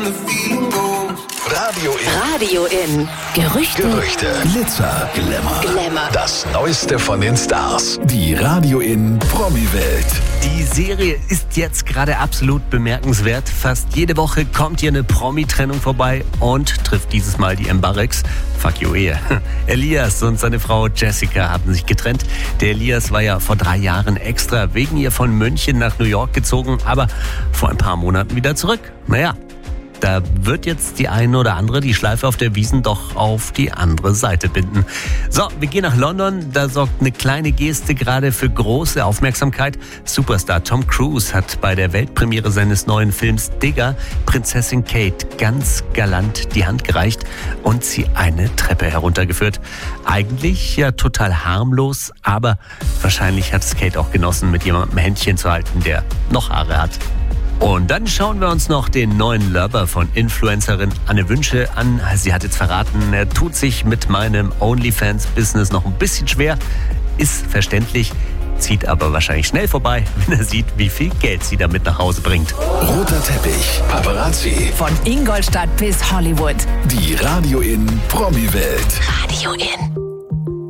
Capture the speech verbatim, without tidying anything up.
Radio in. Radio in. Gerüchte. Gerüchte. Glitzer, Glamour. Glamour. Das Neueste von den Stars. Die Radio in Promi-Welt. Die Serie ist jetzt gerade absolut bemerkenswert. Fast jede Woche kommt hier eine Promi-Trennung vorbei und trifft dieses Mal die Mbareks. Fuck you, Ehe. Elias und seine Frau Jessica haben sich getrennt. Der Elias war ja vor drei Jahren extra wegen ihr von München nach New York gezogen, aber vor ein paar Monaten wieder zurück. Naja, da wird jetzt die eine oder andere die Schleife auf der Wiesn doch auf die andere Seite binden. So, wir gehen nach London. Da sorgt eine kleine Geste gerade für große Aufmerksamkeit. Superstar Tom Cruise hat bei der Weltpremiere seines neuen Films Digger Prinzessin Kate ganz galant die Hand gereicht und sie eine Treppe heruntergeführt. Eigentlich ja total harmlos, aber wahrscheinlich hat es Kate auch genossen, mit jemandem Händchen zu halten, der noch Haare hat. Und dann schauen wir uns noch den neuen Lover von Influencerin Anne Wünsche an. Sie hat jetzt verraten, er tut sich mit meinem OnlyFans-Business noch ein bisschen schwer. Ist verständlich, zieht aber wahrscheinlich schnell vorbei, wenn er sieht, wie viel Geld sie damit nach Hause bringt. Roter Teppich, Paparazzi. Von Ingolstadt bis Hollywood. Die Radio in Promi-Welt. Radio in.